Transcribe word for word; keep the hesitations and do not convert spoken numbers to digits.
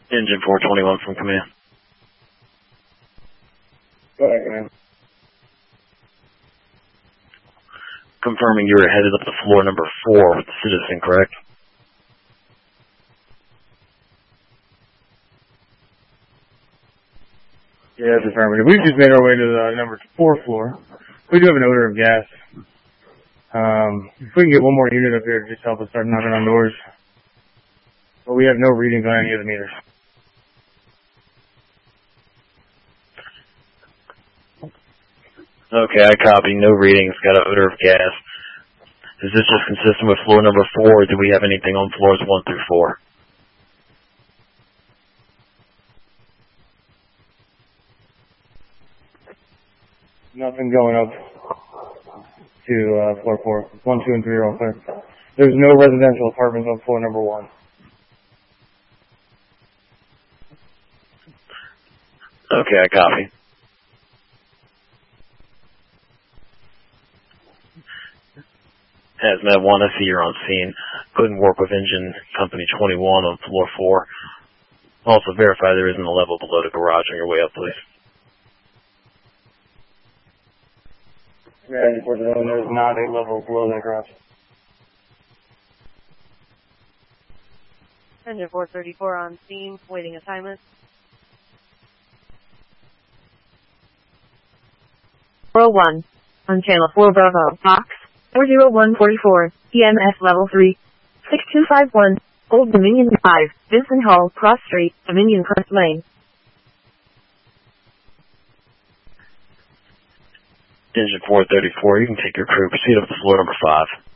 Engine four twenty-one from command. Go ahead, man. Confirming you were headed up to floor number four with the citizen, correct? Yeah, that's affirmative. We've just made our way to the number four floor. We do have an odor of gas. Um, if we can get one more unit up here to just help us start knocking on doors. But we have no readings on any of the meters. Okay, I copy. No readings. Got an odor of gas. Is this just consistent with floor number four, or do we have anything on floors one through four? Nothing going up to uh, floor four. One, two, and three are all clear. There's no residential apartments on floor number one. Okay, I copy. Hazmat one, I see you're on scene. Couldn't work with engine company twenty-one on floor four. Also verify there isn't a level below the garage on your way up, please. Yeah, unfortunately, there's not a level below that garage. Engine four thirty-four on scene, waiting assignment. four oh one. On channel four Bravo, box four oh one forty-four, E M S level three. six two five one, Old Dominion five, Vincent Hall, Cross Street, Dominion Crest Lane. Engine four thirty-four, you can take your crew. Proceed up to floor number five.